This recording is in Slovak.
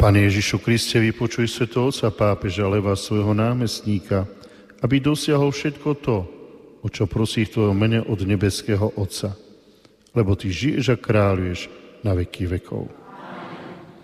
Pane Ježišu Kriste, vypočuj svätého otca pápeža Leva, svojho námestníka, aby dosiahol všetko to, o čo prosí v tvojom mene od nebeského Otca. Lebo ty žiješ a kráľuješ na veky vekov.